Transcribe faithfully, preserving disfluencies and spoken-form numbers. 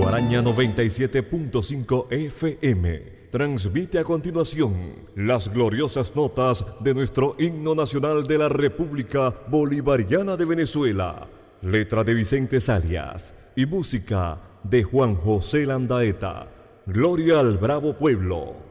Guaraña noventa y siete punto cinco F M transmite a continuación las gloriosas notas de nuestro himno nacional de la República Bolivariana de Venezuela, letra de Vicente Salias y música de Juan José Landaeta. Gloria al bravo pueblo.